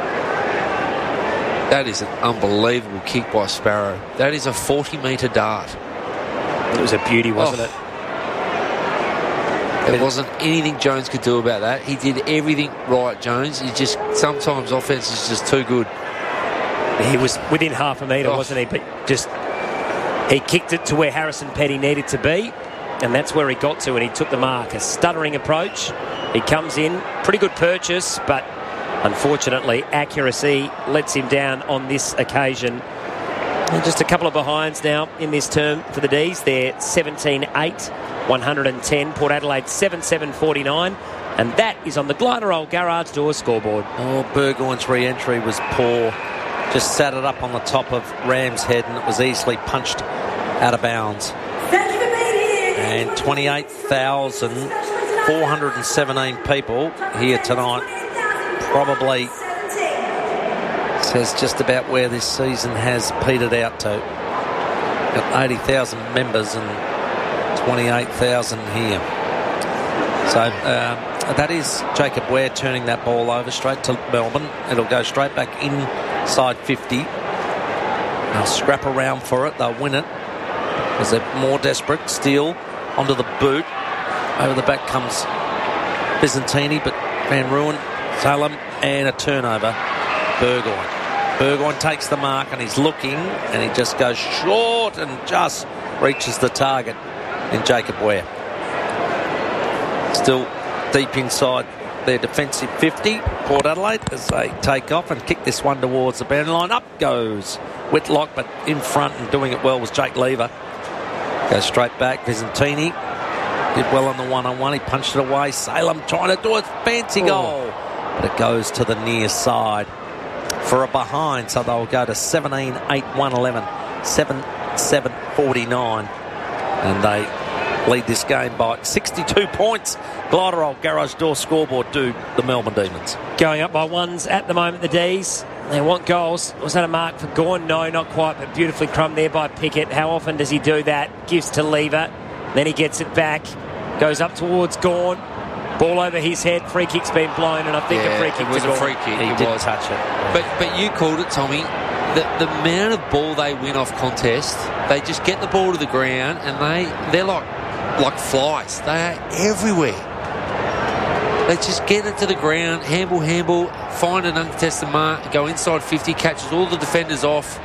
That is an unbelievable kick by Sparrow. That is a 40-metre dart. It was a beauty, wasn't it? There wasn't anything Jones could do about that. He did everything right, Jones. He just, sometimes offense is just too good. He was within half a metre, wasn't he? But just he kicked it to where Harrison Petty needed to be, and that's where he got to, and he took the mark. A stuttering approach. He comes in, pretty good purchase, but unfortunately accuracy lets him down on this occasion. And just a couple of behinds now in this term for the D's. They're 17-8, 110. Port Adelaide 7-7-49. And that is on the Gliderol Garage Door scoreboard. Oh, Burgoyne's re-entry was poor. Just sat it up on the top of Ram's head, and it was easily punched out of bounds. And 28,417 people here tonight. Probably says just about where this season has petered out to. Got 80,000 members and 28,000 here. So that is Jacob Ware turning that ball over straight to Melbourne. It'll go straight back inside 50. They'll scrap around for it. They'll win it as they're more desperate. Steele onto the boot. Over the back comes Byzantini, but Van Rooyen, Salem, and a turnover. Burgoyne takes the mark, and he's looking, and he just goes short and just reaches the target in Jacob Ware. Still deep inside their defensive 50, Port Adelaide, as they take off and kick this one towards the boundary line. Up goes Whitlock, but in front and doing it well was Jake Lever. Goes straight back. Byzantini did well on the one-on-one. He punched it away. Salem trying to do a fancy goal, but it goes to the near side for a behind, so they'll go to 17-8-111, 7-7-49, and they lead this game by 62 points. Gliderol Garage Door scoreboard do the Melbourne Demons. Going up by ones at the moment, the D's. They want goals. Was that a mark for Gawn? No, not quite, but beautifully crumbed there by Pickett. How often does he do that? Gives to Lever. Then he gets it back. Goes up towards Gawn. Ball over his head. Free kick's been blown, and I think a free kick was to a Gawn. free kick. He didn't touch it. But you called it, Tommy. The amount of ball they win off contest, they just get the ball to the ground, and they're like flies. They are everywhere. They just get it to the ground, handball, find an uncontested mark, go inside 50, catches all the defenders off.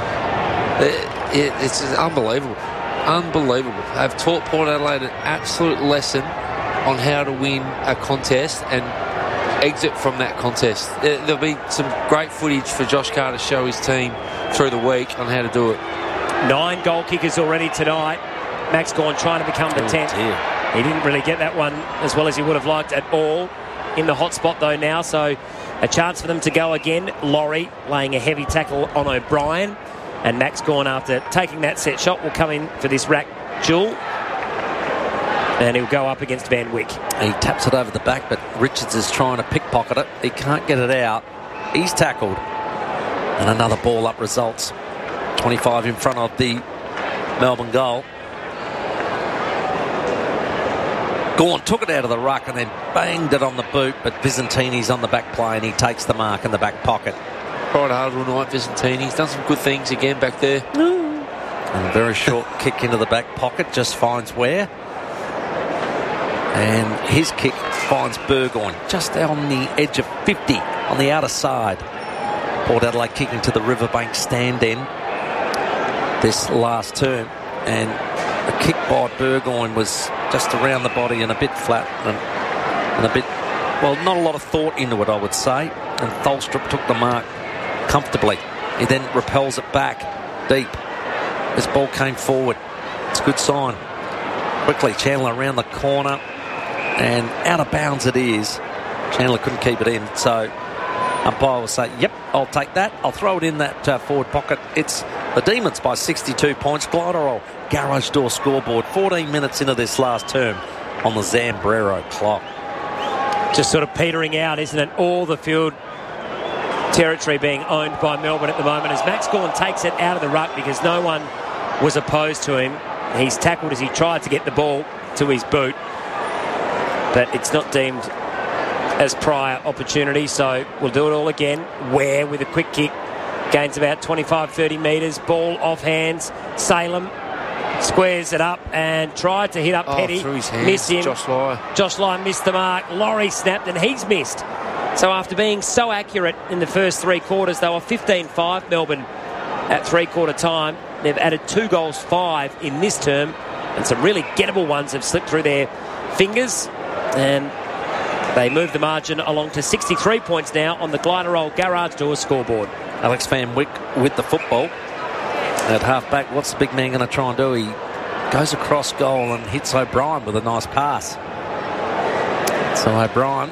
It's unbelievable. Unbelievable. They've taught Port Adelaide an absolute lesson on how to win a contest and exit from that contest. There'll be some great footage for Josh Carr to show his team through the week on how to do it. 9 goal kickers already tonight. Max Gawn trying to become the 10th. Dear. He didn't really get that one as well as he would have liked at all. In the hot spot though now, so a chance for them to go again. Laurie laying a heavy tackle on O'Brien, and Max Gawn, after taking that set shot, will come in for this rack duel, and he'll go up against Van Wyck. He taps it over the back, but Richards is trying to pickpocket it. He can't get it out. He's tackled, and another ball up results. 25 in front of the Melbourne goal. Gawn took it out of the ruck and then banged it on the boot, but Byzantini's on the back play and he takes the mark in the back pocket. Quite hard all night, Byzantini. He's done some good things again back there. And a very short kick into the back pocket, just finds Ware. And his kick finds Burgoyne just on the edge of 50 on the outer side. Port Adelaide kicking to the Riverbank stand end this last term, and the kick by Burgoyne was just around the body and a bit flat and a bit, well, not a lot of thought into it, I would say. And Tholstrup took the mark comfortably. He then repels it back deep. This ball came forward. It's a good sign. Quickly, Chandler around the corner and out of bounds it is. Chandler couldn't keep it in, so umpire will say, yep, I'll take that. I'll throw it in that forward pocket. It's the Demons by 62 points. Gliderol Garage Door scoreboard. 14 minutes into this last term on the Zambrero clock. Just sort of petering out, isn't it? All the field territory being owned by Melbourne at the moment as Max Gawn takes it out of the ruck because no one was opposed to him. He's tackled as he tried to get the ball to his boot, but it's not deemed as prior opportunity, so we'll do it all again. Ware with a quick kick, gains about 25-30 metres, ball off hands. Salem squares it up and tried to hit up Petty. Through his hands. Missed him. Josh Lye missed the mark. Laurie snapped and he's missed. So after being so accurate in the first 3 quarters, they were 15-5 Melbourne at 3-quarter time. They've added 2 goals, 5 in this term, and some really gettable ones have slipped through their fingers. And they move the margin along to 63 points now on the Gliderol Garage Doors scoreboard. Alex Van Wyk with the football at half-back. What's the big man going to try and do? He goes across goal and hits O'Brien with a nice pass. So O'Brien,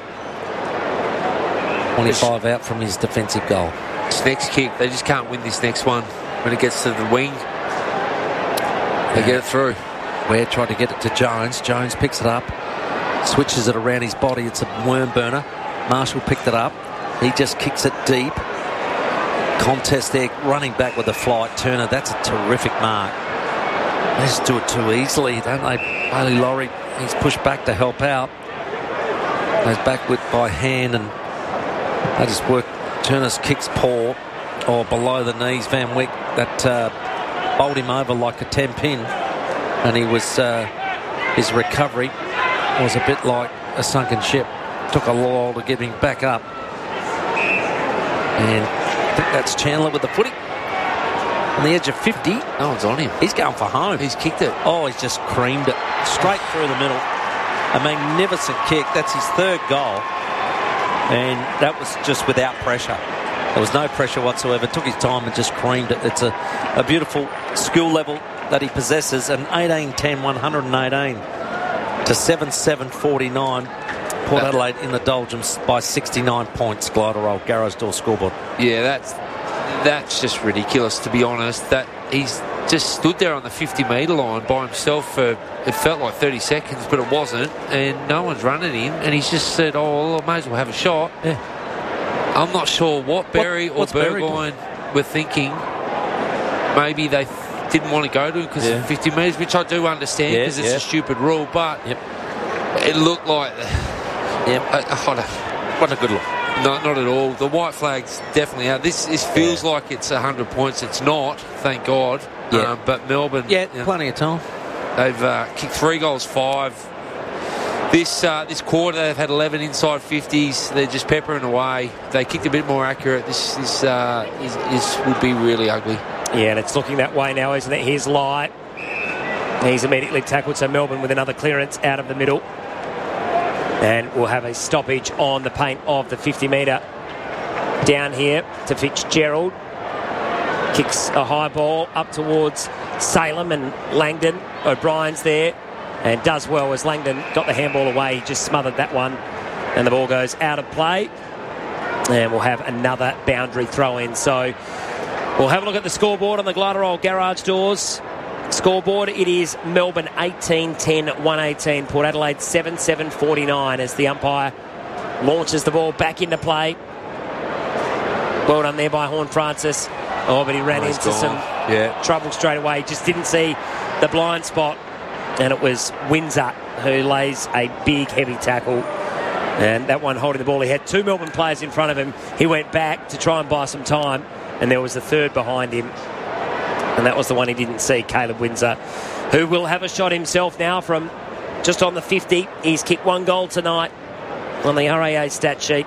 25 out from his defensive goal. This next kick, they just can't win this next one. When it gets to the wing, they get it through. Ware tried to get it to Jones. Jones picks it up, switches it around his body. It's a worm burner. Marshall picked it up. He just kicks it deep. Contest there, running back with a flight. Turner, that's a terrific mark. They just do it too easily, don't they? Bailey Laurie, he's pushed back to help out. Goes back by hand, and they just work. Turner's kicks poor, or below the knees. Van Wyk, that bowled him over like a 10-pin, and he was his recovery was a bit like a sunken ship. Took a while to get him back up. And I think that's Chandler with the footy. On the edge of 50. No one's on him. He's going for home. He's kicked it. Oh, he's just creamed it. Straight through the middle. A magnificent kick. That's his 3rd goal. And that was just without pressure. There was no pressure whatsoever. Took his time and just creamed it. It's a beautiful skill level that he possesses. An 18-10, 118 to 7-7-49. Port Adelaide in the doldrums by 69 points. Gliderol Garage Door scoreboard. Yeah, that's just ridiculous, to be honest. That he's just stood there on the 50-metre line by himself for, it felt like 30 seconds, but it wasn't, and no one's running him, and he's just said, oh, well, I may as well have a shot. Yeah. I'm not sure what Berry or Burgoyne were thinking. Maybe they didn't want to go to him because of 50 metres, which I do understand because it's a stupid rule, but it looked like... What a good look. No, not at all. The white flag's definitely out. This feels like it's 100 points. It's not, thank God. Yeah. But Melbourne... plenty of time. They've kicked 3 goals, 5. This quarter, they've had 11 inside 50s. They're just peppering away. They kicked a bit more accurate. This would be really ugly. Yeah, and it's looking that way now, isn't it? Here's Light. He's immediately tackled, so Melbourne with another clearance out of the middle. And we'll have a stoppage on the paint of the 50-metre down here to Fitzgerald. Kicks a high ball up towards Salem and Langdon. O'Brien's there and does well as Langdon got the handball away. He just smothered that one and the ball goes out of play. And we'll have another boundary throw in. So we'll have a look at the scoreboard on the Gliderol Garage Doors scoreboard. It is Melbourne 18-10, 118. Port Adelaide 7-7-49 as the umpire launches the ball back into play. Well done there by Horne-Francis. Oh, but he ran into some trouble straight away. Just didn't see the blind spot. And it was Windsor who lays a big, heavy tackle. And that one holding the ball. He had 2 Melbourne players in front of him. He went back to try and buy some time. And there was a third behind him. And that was the one he didn't see, Caleb Windsor, who will have a shot himself now from just on the 50. He's kicked 1 goal tonight on the RAA stat sheet.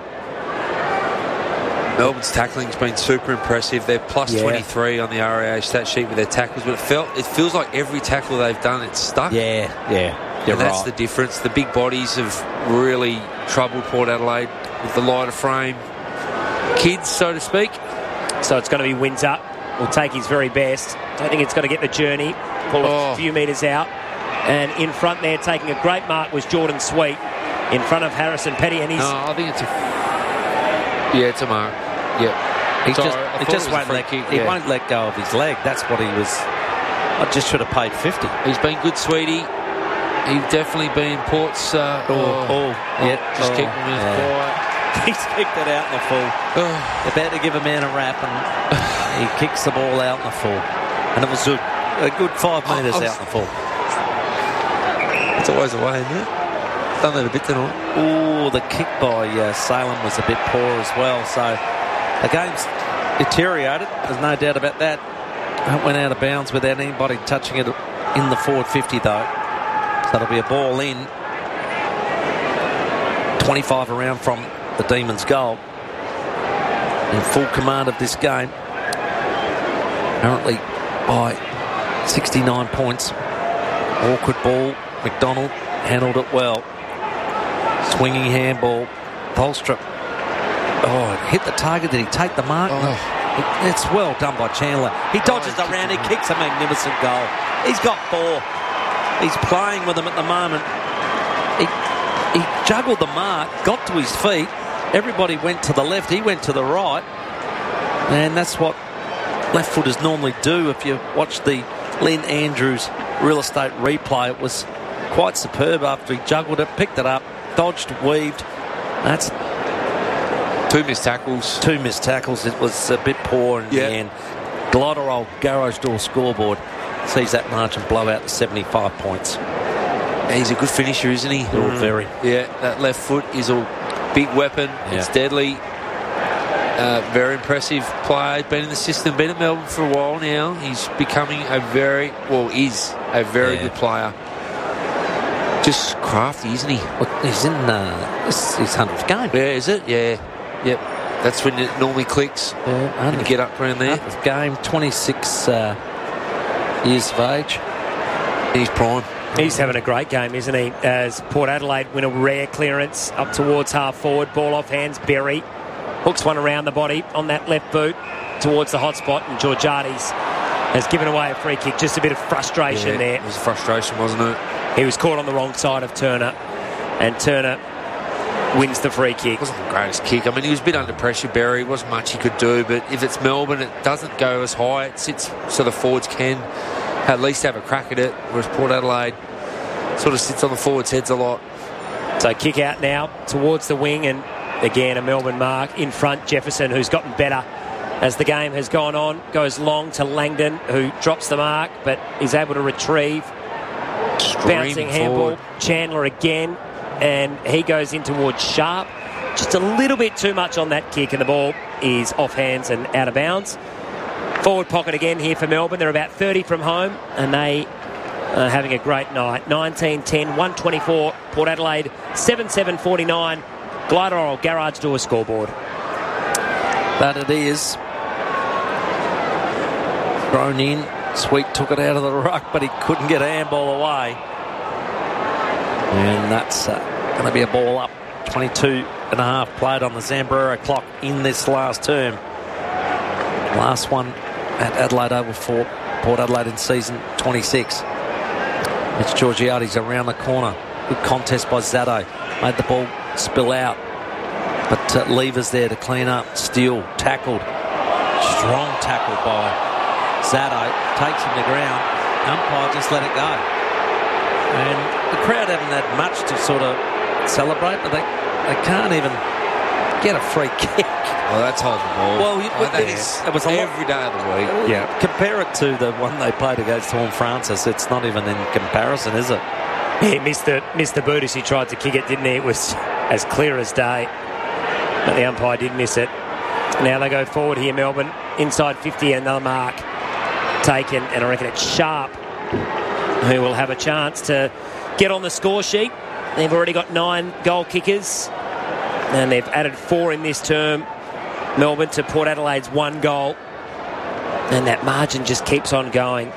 Melbourne's tackling's been super impressive. They're plus 23 on the RAA stat sheet with their tackles, but it feels like every tackle they've done, it's stuck. And that's the difference. The big bodies have really troubled Port Adelaide with the lighter frame kids, so to speak. So it's going to be Windsor. Will take his very best. Don't think it's going to get the journey. Pull a few metres out. And in front there, taking a great mark, was Jordan Sweet in front of Harrison Petty. And he's... No, I think it's it's a mark. Yeah. He just won't let go of his leg. That's what he was... I just should have paid 50. He's been good, Sweetie. He's definitely been Port's... Just keep him in quiet. He's kicked it out in the full. About to give a man a rap, and he kicks the ball out in the full. And it was a good 5 metres out in the full. It's always the way, isn't it? Done that a bit tonight. Oh, the kick by Salem was a bit poor as well. So the game's deteriorated. There's no doubt about that. It went out of bounds without anybody touching it in the forward 50, though. So it'll be a ball in. 25 around from the Demons' goal. In full command of this game. Currently by 69 points. Awkward ball. McDonald handled it well. Swinging handball. Tholstrup. Oh, hit the target. Did he take the mark? It's well done by Chandler. He dodges around. He kicks a magnificent goal. He's got 4. He's playing with them at the moment. He juggled the mark, got to his feet. Everybody went to the left. He went to the right. And that's what left footers normally do. If you watch the Lynn Andrews real estate replay, it was quite superb after he juggled it, picked it up, dodged, weaved. That's 2 missed tackles. 2 missed tackles. It was a bit poor in the end. Gliderol garage door scoreboard sees that margin blow out to 75 points. He's a good finisher, isn't he? Very. Yeah, that left foot is a big weapon. Yeah. It's deadly. Very impressive player. Been in the system, been at Melbourne for a while now. He's becoming is a very good player. Just crafty, isn't he? Well, he's in his 100th game. Yeah, is it? Yeah. Yep. That's when it normally clicks. Yeah, and get up around there. 100th game, 26 years of age. He's prime. He's having a great game, isn't he? As Port Adelaide win a rare clearance up towards half forward. Ball off hands, Berry. Hooks one around the body on that left boot towards the hot spot. And Georgiades has given away a free kick. Just a bit of frustration there. It was frustration, wasn't it? He was caught on the wrong side of Turner. And Turner wins the free kick. It wasn't the greatest kick. I mean, he was a bit under pressure, Berry. Wasn't much he could do. But if it's Melbourne, it doesn't go as high. It sits so the forwards can at least have a crack at it. Whereas Port Adelaide sort of sits on the forwards' heads a lot. So kick out now towards the wing, and again a Melbourne mark in front. Jefferson, who's gotten better as the game has gone on, goes long to Langdon, who drops the mark but is able to retrieve. Bouncing handball. Chandler again, and he goes in towards Sharp. Just a little bit too much on that kick, and the ball is off hands and out of bounds. Forward pocket again here for Melbourne. They're about 30 from home, and they having a great night. 19-10, 124. Port Adelaide, 7-7-49. Gliderol garage door scoreboard. That it is. Thrown in. Sweet took it out of the ruck, but he couldn't get a handball away. And that's going to be a ball up. 22 and a half played on the Zambrero clock in this last term. Last one at Adelaide Oval for Port Adelaide in season 26. It's Georgiades around the corner. Good contest by Zato. Made the ball spill out. But Lever's there to clean up. Steele tackled. Strong tackle by Zato. Takes him to ground. Umpire just let it go. And the crowd haven't had much to sort of celebrate, but they can't even get a free kick. Oh, that's holding the ball. Well, it was every day of the week. Yeah. Compare it to the one they played against Horn Francis. It's not even in comparison, is it? He missed the boot as he tried to kick it, didn't he? It was as clear as day. But the umpire did miss it. Now they go forward here, Melbourne. Inside 50, another mark taken. And I reckon it's Sharp who will have a chance to get on the score sheet. They've already got 9 goal kickers. And they've added 4 in this term. Melbourne to Port Adelaide's 1 goal. And that margin just keeps on going.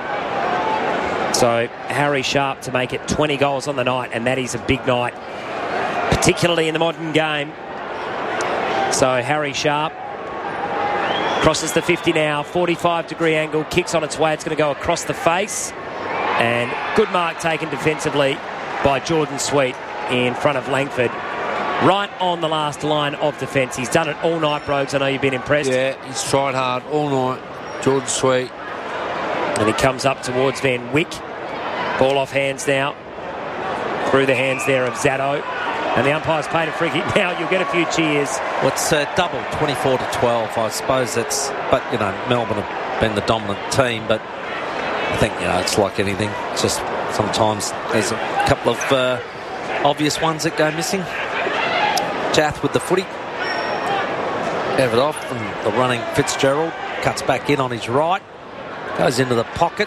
So Harry Sharp to make it 20 goals on the night, and that is a big night, particularly in the modern game. So Harry Sharp crosses the 50 now, 45-degree angle, kicks on its way. It's going to go across the face. And good mark taken defensively by Jordan Sweet in front of Langford. Right on the last line of defence. He's done it all night, Brogues. I know you've been impressed. Yeah, he's tried hard all night. Jordan Sweet. And he comes up towards Van Wyck. Ball off hands now. Through the hands there of Zato. And the umpire's paid a free kick. Now you'll get a few cheers. Well, it's double, 24-12. I suppose that's... But, Melbourne have been the dominant team. But I think, it's like anything. It's just sometimes there's a couple of obvious ones that go missing. Jath with the footy. Gave it off, and the running Fitzgerald cuts back in on his right. Goes into the pocket.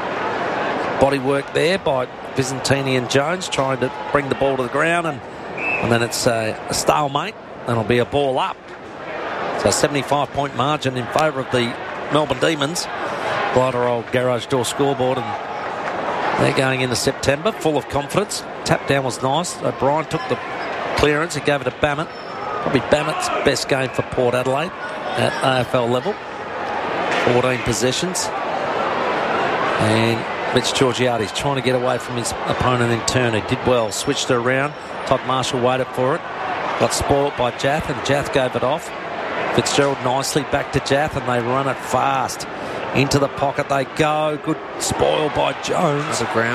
Body work there by Byzantini and Jones, trying to bring the ball to the ground, and And then it's a stalemate, and it'll be a ball up. So 75-point margin in favour of the Melbourne Demons. Glider old garage door scoreboard, and they're going into September full of confidence. Tap down was nice. O'Brien took the clearance and gave it to Bammett. Probably Bammett's best game for Port Adelaide at AFL level. 14 possessions. And Mitch Georgiades trying to get away from his opponent in turn. He did well. Switched it around. Todd Marshall waited for it. Got spoilt by Jath, and Jath gave it off. Fitzgerald nicely back to Jath, and they run it fast. Into the pocket they go. Good spoil by Jones. Another ground